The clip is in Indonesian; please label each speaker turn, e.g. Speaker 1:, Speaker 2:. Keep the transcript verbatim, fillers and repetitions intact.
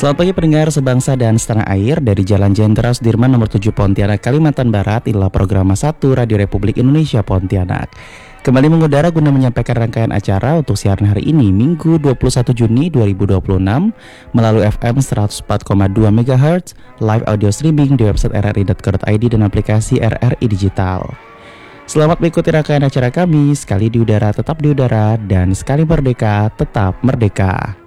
Speaker 1: Selamat pagi pendengar sebangsa dan setanah air. Dari Jalan Jenderal Sudirman nomor tujuh Pontianak, Kalimantan Barat. Inilah program satu Radio Republik Indonesia Pontianak. Kembali mengudara guna menyampaikan rangkaian acara untuk siaran hari ini, Minggu dua puluh satu Juni dua ribu dua puluh enam, melalui F M seratus empat koma dua MHz, live audio streaming di website r r i dot co dot i d dan aplikasi R R I Digital. Selamat mengikuti rangkaian acara kami. Sekali di udara tetap di udara, dan sekali merdeka tetap merdeka.